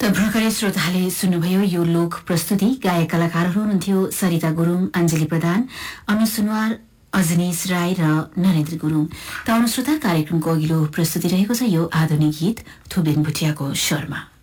त भर्खरै श्रोताले सुन्नुभयो यो लोक प्रस्तुति। गायक कलाकारहरू हुनुहुन्थ्यो सरिता गुरुङ, अञ्जली प्रधान, अनु सुनवार, अजनीश राई र नरेन्द्र गुरुङ। त श्रोता कार्यक्रमको अघिल्लो प्रस्तुति रहेको छ यो आधुनिक गीत थुबेन भुटियाको स्वरमा।